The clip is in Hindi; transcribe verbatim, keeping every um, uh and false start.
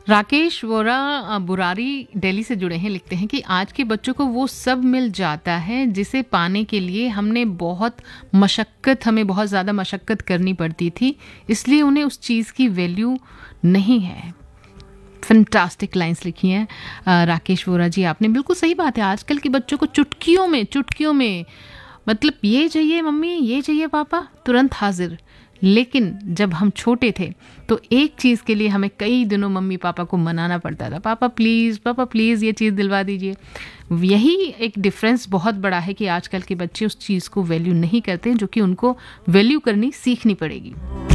राकेश वोरा अ, बुरारी दिल्ली से जुड़े हैं, लिखते हैं कि आज के बच्चों को वो सब मिल जाता है जिसे पाने के लिए हमने बहुत मशक्क़त हमें बहुत ज़्यादा मशक्क़त करनी पड़ती थी, इसलिए उन्हें उस चीज़ की वैल्यू नहीं है। फैंटास्टिक लाइंस लिखी हैं अ, राकेश वोरा जी आपने। बिल्कुल सही बात है, आजकल के बच्चों को चुटकियों में चुटकियों में मतलब ये चाहिए मम्मी, ये चाहिए पापा, तुरंत हाजिर। लेकिन जब हम छोटे थे तो एक चीज़ के लिए हमें कई दिनों मम्मी पापा को मनाना पड़ता था, पापा प्लीज़ पापा प्लीज़ ये चीज़ दिलवा दीजिए। यही एक डिफरेंस बहुत बड़ा है कि आजकल के बच्चे उस चीज़ को वैल्यू नहीं करते, जो कि उनको वैल्यू करनी सीखनी पड़ेगी।